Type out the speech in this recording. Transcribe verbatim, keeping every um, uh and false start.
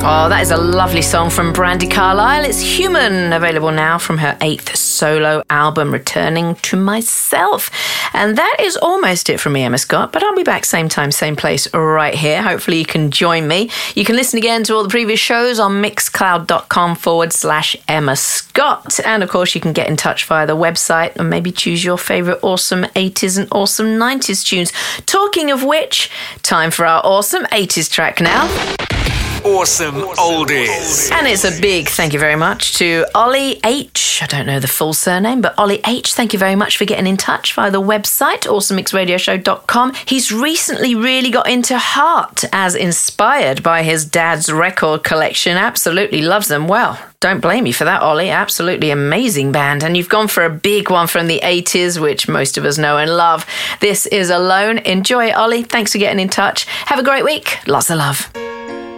Oh, that is a lovely song from Brandi Carlile. It's Human, available now from her eighth solo album, Returning to Myself. And that is almost it from me, Emma Scott, but I'll be back same time, same place right here. Hopefully you can join me. You can listen again to all the previous shows on mixcloud.com forward slash Emma Scott. And of course, you can get in touch via the website and maybe choose your favourite awesome eighties and awesome nineties tunes. Talking of which, time for our awesome eighties track now. Awesome Oldies. And it's a big thank you very much to Ollie H. I don't know the full surname, but Ollie H, thank you very much for getting in touch via the website, awesome mix radio show dot com. He's recently really got into Heart, as inspired by his dad's record collection. Absolutely loves them. Well, don't blame you for that, Ollie. Absolutely amazing band. And you've gone for a big one from the eighties, which most of us know and love. This is Alone. Enjoy it, Ollie. Thanks for getting in touch. Have a great week. Lots of love.